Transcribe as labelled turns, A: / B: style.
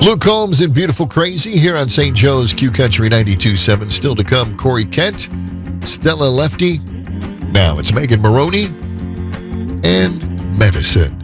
A: Luke Combs and Beautiful Crazy here on St. Joe's Q Country 92.7. Still to come, Corey Kent, Stella Lefty. Now it's Megan Maroney and Medicine.